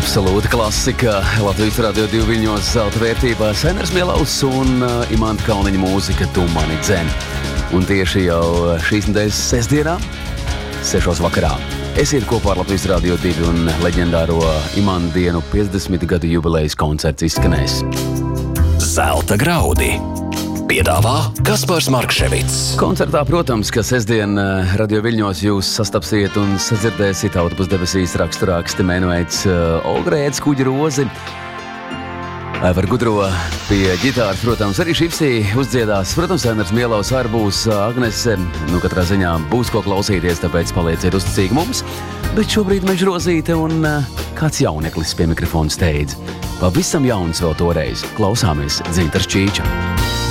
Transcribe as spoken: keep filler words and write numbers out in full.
Absolūta klasika. Latvijas radio divu viļņos zelta vērtībā Sainers Mielaus un uh, Imanta Kalniņa mūzika Tu mani dzen. Un tieši jau šīs nedēļas sestdienā, sešos vakarā, esiet kopā ar Latvijas radio divi un leģendāro Imanta dienu piecdesmit gadu jubilejas koncerts izskanēs. Zelta graudi piedāvā Kaspars Markševits. Koncertā, protams, ka sestdien radio viļņos jūs sastapsiet un sadzirdēsiet Autobus debesīs raksturāksti Mēnuēts Olgrēts, Kuģi Rozi. Par gudro pie ģitāras, protams, arī Šipsī uzdziedās. Protams, Sainers Mielaus arī būs Agnese. Nu, katrā ziņā būs ko klausīties, tāpēc palieciet uzticīgi mums. Bet šobrīd Mežrozīte un kāds jauneklis pie mikrofona steidz. Pavisam jauns vēl toreiz. Klausāmies Dzintars Čīča.